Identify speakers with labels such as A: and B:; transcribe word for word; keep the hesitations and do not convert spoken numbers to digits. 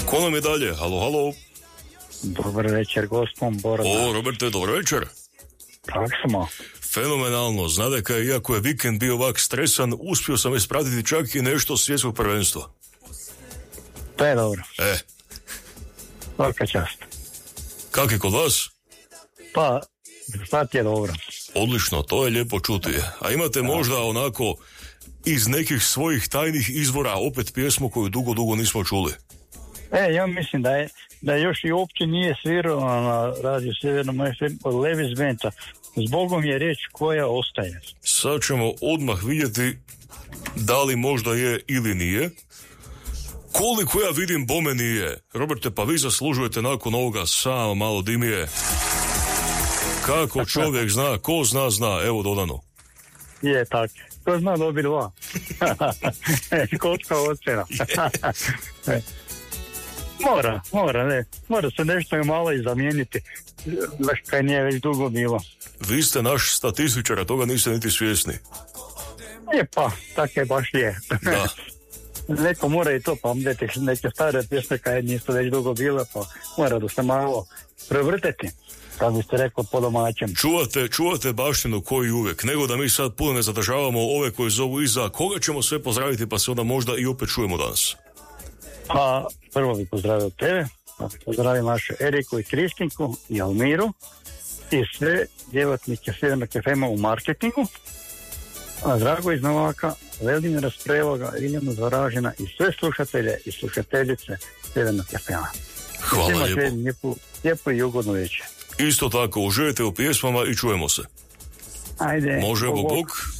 A: Ko nam je dalje? Halo, halo.
B: Dobar večer, gospon Borna.
A: O, Roberte, dobar večer.
B: Kak smo?
A: Fenomenalno. Znate kaj, iako je vikend bio ovak stresan, uspio sam ispratiti čak i nešto svjetskog prvenstva.
B: To je dobro.
A: E.
B: Svaka čast.
A: Kak je kod vas?
B: Pa, sad je dobro.
A: Odlično, to je lijepo čuti. A imate možda onako iz nekih svojih tajnih izvora opet pjesmu koju dugo, dugo nismo čuli?
B: E, ja mislim da je, da još i uopće nije svirao na radiju Sjevernom F M od Levis Benta. Zbogom je riječ koja ostaje.
A: Sad ćemo odmah vidjeti da li možda je ili nije. Koliko ja vidim, bome nije. Roberte, pa vi zaslužujete nakon ovoga samo malo dimije. Kako čovjek zna, ko zna, zna. Evo dodano.
B: Je tako. Ko zna dobi dva. Kocka ocena. Mora, mora, ne. Mora se nešto malo i zamijeniti. Baš kaj nije već dugo bilo.
A: Vi ste naš statističar, a toga niste niti svjesni.
B: Je pa, tako je baš je.
A: Da.
B: Neko mora i to pamtiti, neke stare pjesme kaj nisu već dugo bile, pa mora da se malo prevrteti, kako biste rekao po domaćem.
A: Čuvate, čuvate baštinu koji uvijek, nego da mi sad puno ne zadržavamo ove koji zovu iza, koga ćemo sve pozdraviti, pa se onda možda i opet čujemo danas.
B: Pa prvo bih pozdravio tebe, pa pozdravim našu Eriku i Kristinku i Almiru i sve djelatnike Sjevernog F M-a u marketingu, a Drago iz Novaka, Velimira Sprevoga, Iljanu Zaražena i sve slušatelje i slušateljice Sjevernog F M-a.
A: Hvala lijepo.
B: Lijepo, lijepo i ugodno večer.
A: Isto tako, uživajte u pjesmama i čujemo se.
B: Ajde.
A: Možemo,
B: bok.
A: bok.